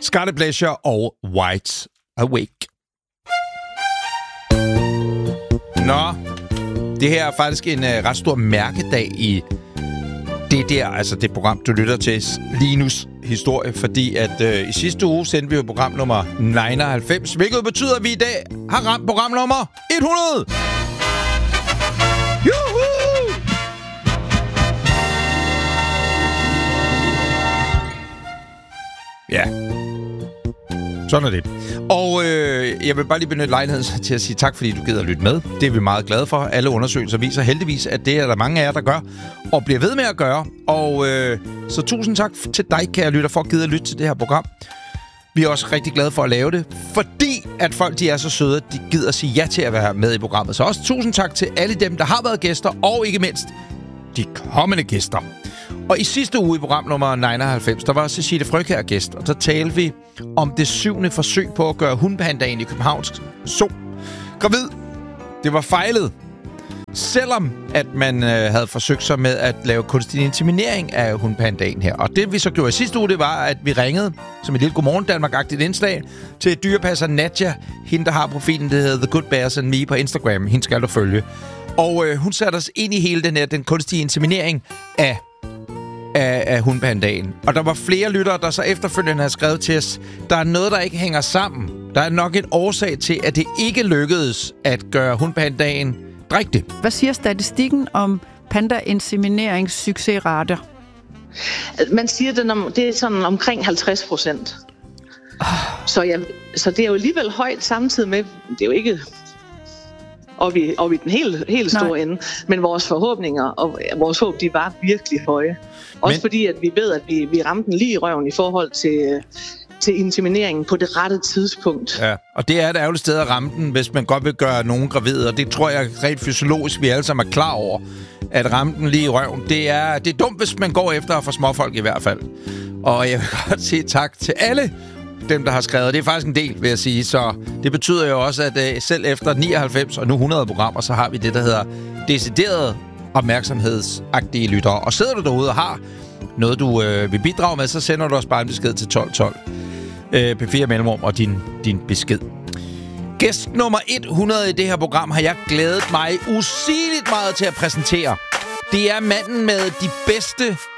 Scarlet Pleasure og Wide Awake. Nå, det her er faktisk en ret stor mærkedag i det program, du lytter til, Linus Historie, fordi at i sidste uge sendte vi jo program nummer 99, hvilket betyder, at vi i dag har ramt program nummer 100! Juhu! Ja. Sådan er det. Og jeg vil bare lige benytte lejligheden til at sige tak, fordi du gider at lytte med. Det er vi meget glade for. Alle undersøgelser viser heldigvis, at det er der mange af jer, der gør, og bliver ved med at gøre. Og så tusind tak til dig, kære lytter, for at gide at lytte til det her program. Vi er også rigtig glade for at lave det, fordi at folk de er så søde, at de gider at sige ja til at være med i programmet. Så også tusind tak til alle dem, der har været gæster, og ikke mindst de kommende gæster. Og i sidste uge i program nummer 99, der var Cecilie Frøkjær gæst, og der talte vi om det 7. forsøg på at gøre hundpandaen i Københavns Zoo gravid. Det var fejlet. Selvom at man havde forsøgt sig med at lave kunstig inseminering af hundpandaen her. Og det vi så gjorde i sidste uge, det var, at vi ringede som et lille Godmorgen Danmark-agtigt indslag til dyrepasser Nadja, hende der har profilen, det hedder The Good Bears and Me på Instagram. Hende skal du følge. Og hun satte os ind i hele den kunstige inseminering af hundpandaen. Og der var flere lyttere, der så efterfølgende har skrevet til os, der er noget, der ikke hænger sammen. Der er nok en årsag til, at det ikke lykkedes at gøre hundpandaen drægtig. Hvad siger statistikken om panda-insemineringssuccesrater? Man siger, det er sådan omkring 50%. Så det er jo alligevel højt samtidig med, det er jo ikke op i den helt store ende, men vores forhåbninger og vores håb, de var virkelig høje. Også fordi, at vi ved, at vi ramte den lige i røven i forhold til insemineringen på det rette tidspunkt. Ja, og det er et ærgerligt sted at ramme den, hvis man godt vil gøre nogen gravide, og det tror jeg rent fysiologisk, vi alle sammen er klar over, at ramme den lige i røven. Det er dumt, hvis man går efter at få småfolk i hvert fald. Og jeg vil godt sige tak til alle dem, der har skrevet. Det er faktisk en del, vil jeg sige. Så det betyder jo også, at selv efter 99 og nu 100 programmer, så har vi det, der hedder decideret opmærksomhedsagtige lyttere. Og sidder du derude og har noget, du vil bidrage med, så sender du os bare en besked til 1212. P4 Mellemrum og din besked. Gæst nummer 100 i det her program har jeg glædet mig usigeligt meget til at præsentere. Det er manden med de bedste